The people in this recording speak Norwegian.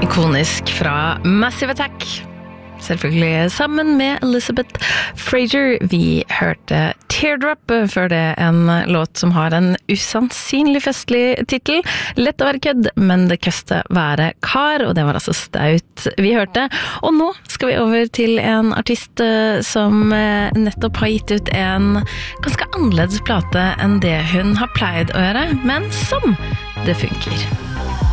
Ikonisk fra Massive Attack. Selvfølgelig sammen med Elizabeth Fraser. Vi hørte Teardrop, før det en låt som har en usannsynlig festlig titel. Lett å være kødd, men det køste være kar, og det var altså Staut vi hørte. Og nå skal vi over til en artist som nettopp har gitt ut en ganske annerledes plate enn det hun har pleid å gjøre, men som det funker.